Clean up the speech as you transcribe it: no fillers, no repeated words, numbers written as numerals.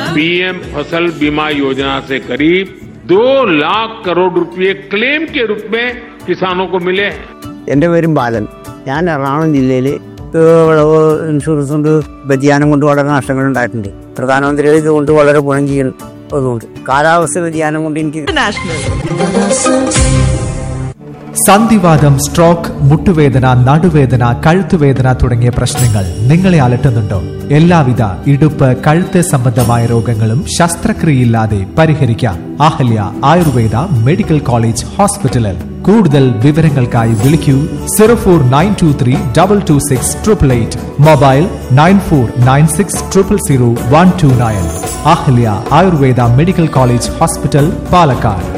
PM फसल बीमा योजना से करीब 2 लाख करोड़ रुपए क्लेम के रूप में किसानों को मिले हैं। എൻ്റെ പേരും ബാലൻ. ഞാൻ എറണാകുളം ജില്ലയിൽ വിളവ് ഇൻഷുറൻസ് കൊണ്ട് വ്യതിയാനം കൊണ്ട് വളരെ നഷ്ടങ്ങൾ ഉണ്ടായിട്ടുണ്ട്. പ്രധാനമന്ത്രികൾ ഇതുകൊണ്ട് വളരെ ഗുണം ചെയ്യുന്നതുകൊണ്ട് കാലാവസ്ഥ വ്യതിയാനം കൊണ്ട് എനിക്ക് സന്ധിവാതം, സ്ട്രോക്ക്, മുട്ടുവേദന, നടുവേദന, കഴുത്തുവേദന തുടങ്ങിയ പ്രശ്നങ്ങൾ നിങ്ങളെ അലട്ടുന്നുണ്ടോ? എല്ലാവിധ ഇടുപ്പ്, കഴുത്ത് സംബന്ധമായ രോഗങ്ങളും ശസ്ത്രക്രിയയില്ലാതെ പരിഹരിക്കാം. അഹല്യ ആയുർവേദ മെഡിക്കൽ കോളേജ് ഹോസ്പിറ്റലിൽ. കൂടുതൽ വിവരങ്ങൾക്കായി വിളിക്കൂ 04923226888. Mobile 9496000129. Ahalya Ayurveda medical college hospital, Palakkad.